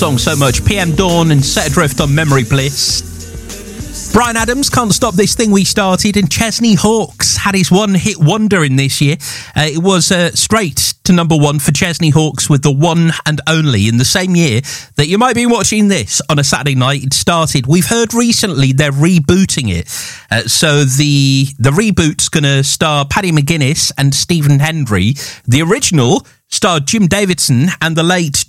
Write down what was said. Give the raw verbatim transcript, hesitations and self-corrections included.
song so much. P M Dawn and Set Adrift on Memory Bliss. Bryan Adams, Can't Stop This Thing We Started, and Chesney Hawkes had his one-hit wonder in this year. Uh, it was uh, straight to number one for Chesney Hawkes with the one and only in the same year that you might be watching this on a Saturday night. It started. We've heard recently they're rebooting it. Uh, so the, the reboot's going to star Paddy McGuinness and Stephen Hendry. The original starred Jim Davidson and the late